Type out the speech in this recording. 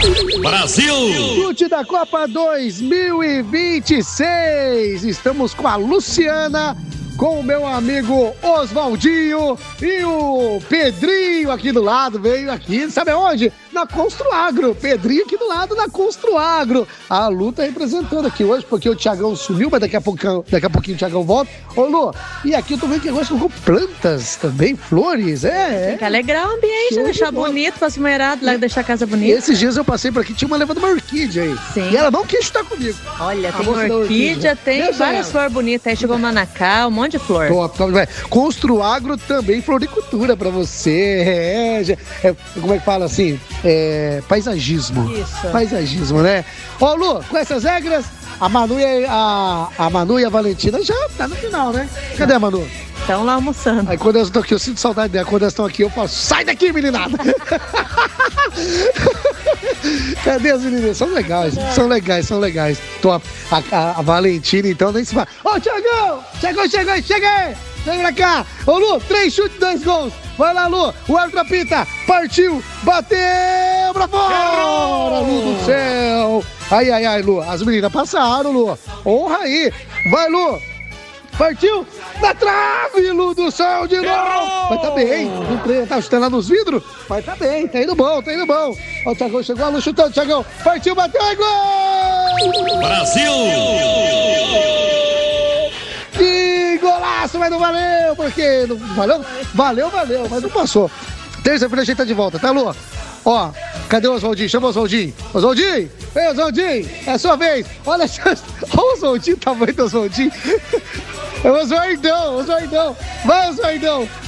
Brasil! Chute da Copa 2026. Estamos com a Luciana, com o meu amigo Oswaldinho e o Pedrinho aqui do lado. Veio aqui, sabe aonde? Na Construagro. Pedrinho aqui do lado na Construagro. A Lu tá representando aqui hoje, porque o Thiagão sumiu, mas daqui a pouquinho o Thiagão volta. Ô, Lu, e aqui eu tô vendo que agora com plantas também, flores, Tem que alegrar o ambiente, deixar bonito pra mulherada, lá deixar a casa bonita. Esses dias eu passei por aqui, tinha uma levando uma orquídea aí. Sim. E ela não quis estar comigo. Olha, tem orquídea, tem várias flores bonitas. Aí chegou manacá, um monte de flor. Top. Construagro também, floricultura pra você. Como é que fala assim? Paisagismo. Isso. Paisagismo, né? Ó, Lu, com essas regras, a Manu e a Valentina já tá no final, né? Cadê a Manu? Estão lá almoçando. Aí quando elas estão aqui, eu sinto saudade dela. Quando elas estão aqui, eu falo, sai daqui, meninada! Cadê as meninas? São legais. Top. A Valentina, então, nem se fala. Ô, Thiagão! Cheguei! Vem pra cá! Ô, Lu, 3 chutes, 2 gols! Vai lá, Lu! O árbitro apita! Partiu! Bateu pra fora! Lu do céu! Ai, Lu! As meninas passaram, Lu! Honra aí! Vai, Lu! Partiu! Na trave, Lu do céu, de novo! Mas tá bem, tá chutando lá nos vidros? Mas tá bem, tá indo bom. Ó, o Thiagão chegou, a Lu chutando, Thiagão! Partiu, bateu, é gol! Brasil! Que golaço, mas não valeu, porque não valeu? Valeu, mas não passou. Terça-feira a gente tá de volta, tá, Lu? Ó, cadê o Oswaldinho? Chama o Oswaldinho. Oswaldinho! Ei, Oswaldinho! É a sua vez! Olha o Oswaldinho, o tamanho do Oswaldinho. É o Oswaldão! Vai, Oswaldão!